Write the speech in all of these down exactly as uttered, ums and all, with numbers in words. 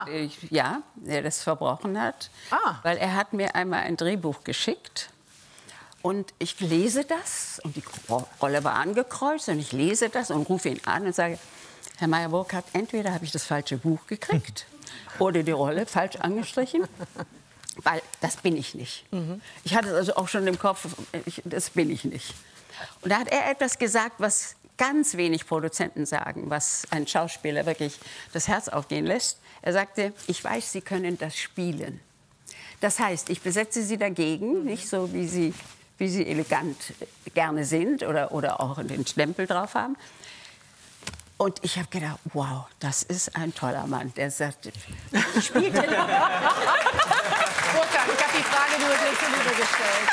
Ich, ja, der das verbrochen hat, Ah. weil er hat mir einmal ein Drehbuch geschickt und ich lese das und die Rolle war angekreuzt und ich lese das und rufe ihn an und sage, Herr Meyer-Burkhardt, entweder habe ich das falsche Buch gekriegt oder die Rolle falsch angestrichen, weil das bin ich nicht. Mhm. Ich hatte es also auch schon im Kopf, ich, das bin ich nicht. Und da hat er etwas gesagt, was ganz wenig Produzenten sagen, was einen Schauspieler wirklich das Herz aufgehen lässt. Er sagte, ich weiß, Sie können das spielen. Das heißt, ich besetze Sie dagegen, nicht so, wie Sie, wie Sie elegant gerne sind oder, oder auch den Stempel drauf haben. Und ich habe gedacht, wow, das ist ein toller Mann. Der sagt, ich spielte... Burkhardt, ich habe die Frage nur dir gestellt.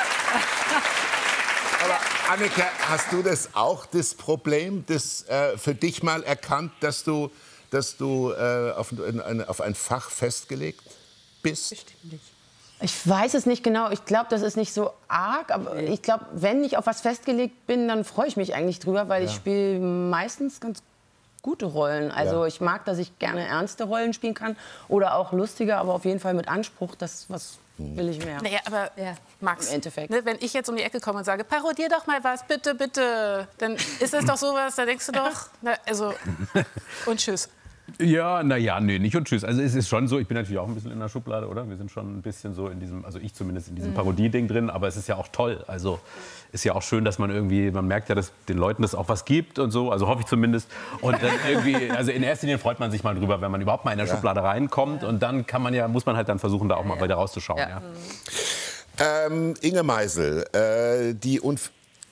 Aber Anneke, hast du das auch, das Problem, das äh, für dich mal erkannt, dass du, dass du äh, auf, in, auf ein Fach festgelegt bist? Bestimmt nicht. Ich weiß es nicht genau. Ich glaube, das ist nicht so arg. Aber ich glaube, wenn ich auf was festgelegt bin, dann freue ich mich eigentlich drüber, weil Ja. ich spiele meistens ganz gute Rollen. Also Ja. ich mag, dass ich gerne ernste Rollen spielen kann oder auch lustige, aber auf jeden Fall mit Anspruch. Das was will ich mehr. Naja, aber Ja. Max, Im Endeffekt. ne, wenn ich jetzt um die Ecke komme und sage, parodier doch mal was, bitte, bitte, dann ist das doch sowas, da denkst du doch, na, also, und tschüss. Ja, naja, nee, nicht und tschüss. Also es ist schon so, ich bin natürlich auch ein bisschen in der Schublade, oder? Wir sind schon ein bisschen so in diesem, also ich zumindest in diesem Parodie-Ding drin, aber es ist ja auch toll. Also ist ja auch schön, dass man irgendwie, man merkt ja, dass den Leuten das auch was gibt und so, also hoffe ich zumindest. Und dann irgendwie, also in erster Linie freut man sich mal drüber, wenn man überhaupt mal in der Ja. Schublade reinkommt und dann kann man ja, muss man halt dann versuchen, da auch mal wieder rauszuschauen. Ja. Ja. Ähm, Inge Meisel, äh, die Unf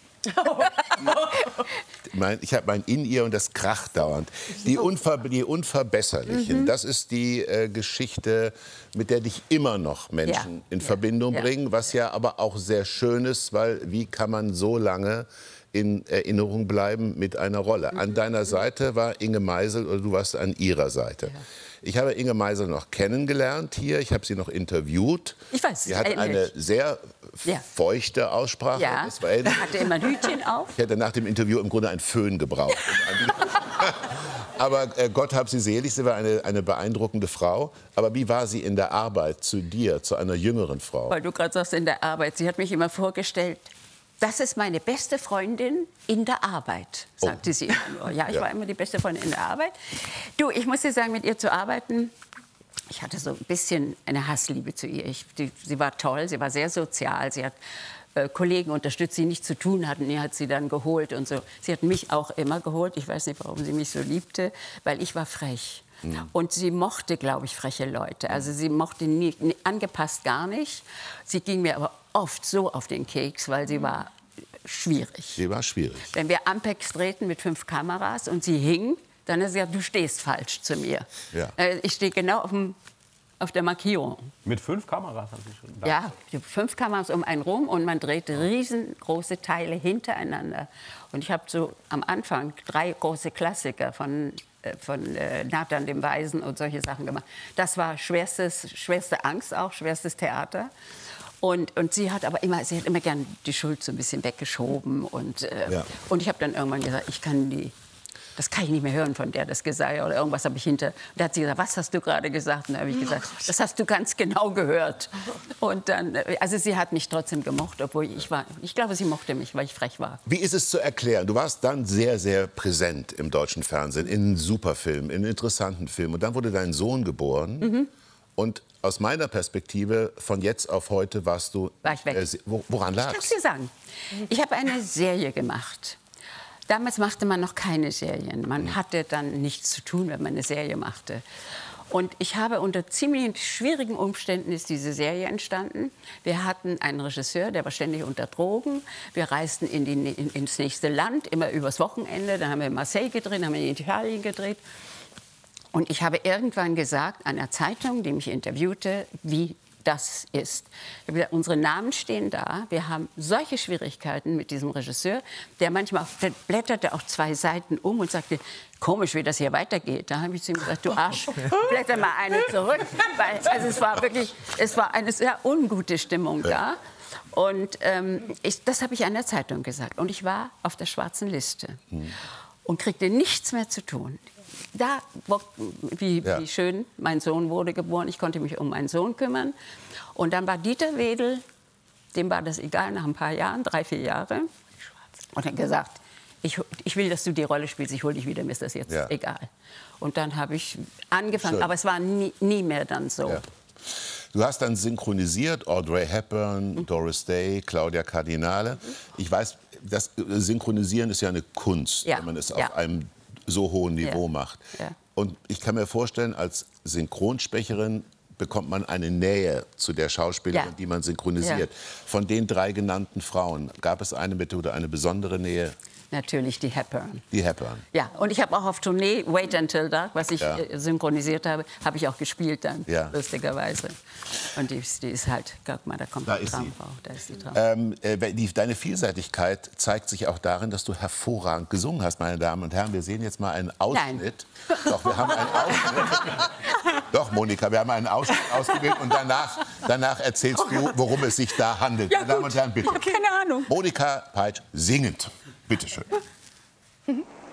mein, ich habe mein in ihr und das kracht dauernd. Die, Unver die Unverbesserlichen, Mhm. das ist die äh, Geschichte, mit der dich immer noch Menschen Ja. in Ja. Verbindung Ja. bringen, was ja aber auch sehr schön ist, weil wie kann man so lange in Erinnerung bleiben mit einer Rolle? An deiner Seite war Inge Meisel oder du warst an ihrer Seite. Ich habe Inge Meisel noch kennengelernt hier, ich habe sie noch interviewt. Ich weiß, Sie hatte erinnere eine ich. sehr Ja. feuchte Aussprache. Ja, Das war ähnlich. hatte immer ein Hütchen auf. Ich hätte nach dem Interview im Grunde einen Föhn gebraucht. Aber äh, Gott hab sie selig, sie war eine, eine beeindruckende Frau. Aber wie war sie in der Arbeit zu dir, zu einer jüngeren Frau? Weil du gerade sagst, in der Arbeit. Sie hat mich immer vorgestellt, das ist meine beste Freundin in der Arbeit, sagte Oh. sie immer nur. Ja, ich Ja. war immer die beste Freundin in der Arbeit. Du, ich muss dir sagen, mit ihr zu arbeiten, ich hatte so ein bisschen eine Hassliebe zu ihr. Ich, die, sie war toll, sie war sehr sozial, sie hat äh, Kollegen unterstützt, die nichts zu tun hatten. Die hat sie dann geholt und so. Sie hat mich auch immer geholt. Ich weiß nicht, warum sie mich so liebte, weil ich war frech. Und sie mochte, glaube ich, freche Leute. Also sie mochte nie, nie, angepasst gar nicht. Sie ging mir aber oft so auf den Keks, weil sie war schwierig. Sie war schwierig. Wenn wir Ampex drehten mit fünf Kameras und sie hing, dann hat sie gesagt, du stehst falsch zu mir. Ja. Äh, Ich stehe genau auf, dem, auf der Markierung. Mit fünf Kameras haben Sie schon. Ja, die fünf Kameras um einen rum und man drehte riesengroße Teile hintereinander. Und ich habe so am Anfang drei große Klassiker von, äh, von äh, Nathan dem Weisen und solche Sachen gemacht. Das war schwerstes, schwerste Angst auch, schwerstes Theater. Und, und sie hat aber immer, sie hat immer gern die Schuld so ein bisschen weggeschoben. Und, äh, Ja. und ich habe dann irgendwann gesagt, ich kann die... Das kann ich nicht mehr hören, von der das gesagt hat. Oder irgendwas habe ich hinter. Und da hat sie gesagt, was hast du gerade gesagt? Und da habe ich gesagt, das hast du ganz genau gehört. Und dann, also sie hat mich trotzdem gemocht, obwohl ich war, ich glaube, sie mochte mich, weil ich frech war. Wie ist es zu erklären? Du warst dann sehr, sehr präsent im deutschen Fernsehen, in Superfilmen, in interessanten Filmen. Und dann wurde dein Sohn geboren. Mhm. Und aus meiner Perspektive, von jetzt auf heute warst du... War ich weg. Äh, wo- woran Ich kann lag's? es dir sagen. Ich habe eine Serie gemacht. Damals machte man noch keine Serien. Man hatte dann nichts zu tun, wenn man eine Serie machte. Und ich habe unter ziemlich schwierigen Umständen ist diese Serie entstanden. Wir hatten einen Regisseur, der war ständig unter Drogen. Wir reisten in die, in, ins nächste Land, immer übers Wochenende. Dann haben wir in Marseille gedreht, haben wir in Italien gedreht. Und ich habe irgendwann gesagt, einer Zeitung, die mich interviewte, wie das ist. Ich habe gesagt, unsere Namen stehen da. Wir haben solche Schwierigkeiten mit diesem Regisseur, der manchmal auch, der blätterte auch zwei Seiten um und sagte, komisch, wie das hier weitergeht. Da habe ich zu ihm gesagt, du Arsch, blätter mal eine zurück. Weil, also es war wirklich, es war eine sehr ungute Stimmung da. Und ähm, ich, das habe ich an der Zeitung gesagt. Und ich war auf der schwarzen Liste und kriegte nichts mehr zu tun. da, wo, wie, Ja. wie schön, mein Sohn wurde geboren, ich konnte mich um meinen Sohn kümmern. Und dann war Dieter Wedel, dem war das egal, nach ein paar Jahren, drei, vier Jahre. Und er hat gesagt, ich, ich will, dass du die Rolle spielst, ich hole dich wieder, mir ist das jetzt Ja. egal. Und dann habe ich angefangen, Schön. aber es war nie, nie mehr dann so. Ja. Du hast dann synchronisiert Audrey Hepburn, Mhm. Doris Day, Claudia Cardinale. Ich weiß, das Synchronisieren ist ja eine Kunst, Ja. wenn man es Ja. auf einem so hohen Niveau Ja. macht. Ja. Und ich kann mir vorstellen, als Synchronsprecherin bekommt man eine Nähe zu der Schauspielerin, Ja. die man synchronisiert. Ja. Von den drei genannten Frauen, gab es eine Methode, eine besondere Nähe? Natürlich die Hepburn. Die Hepburn. Ja, und ich habe auch auf Tournee Wait Until Dark, was ich Ja. äh, synchronisiert habe, habe ich auch gespielt dann, Ja. lustigerweise. Und die, die ist halt, guck mal, da kommt Da die ist sie. Traumfrau. Da ist die Traumfrau. Ähm, äh, die, deine Vielseitigkeit zeigt sich auch darin, dass du hervorragend gesungen hast, meine Damen und Herren. Wir sehen jetzt mal einen Ausschnitt. Doch, wir haben einen Ausschnitt. Doch, Monika, wir haben einen Ausschnitt ausgewählt und danach, danach erzählst du, worum es sich da handelt. Ja, meine Damen gut. und Herren, bitte. Ich habe keine Ahnung. Monika Peitsch singend. Bitte schön. Mhm.